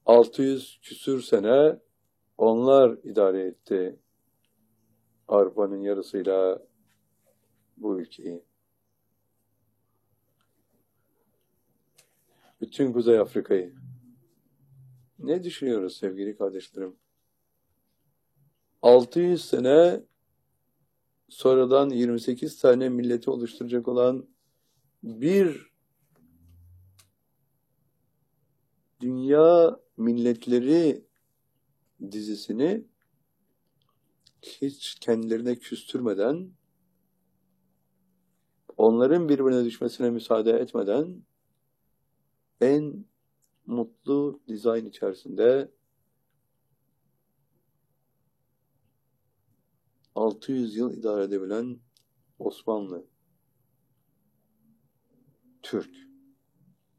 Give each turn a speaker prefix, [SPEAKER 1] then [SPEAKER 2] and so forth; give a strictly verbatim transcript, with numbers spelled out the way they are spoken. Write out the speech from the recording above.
[SPEAKER 1] altı yüz küsür sene onlar idare etti Avrupa'nın yarısıyla bu ülkeyi. Bütün Kuzey Afrika'yı. Ne düşünüyoruz sevgili kardeşlerim? altı yüz sene sonradan yirmi sekiz tane milleti oluşturacak olan bir dünya milletleri dizisini hiç kendilerine küstürmeden, onların birbirine düşmesine müsaade etmeden en mutlu dizayn içerisinde altı yüz yıl idare edebilen Osmanlı, Türk.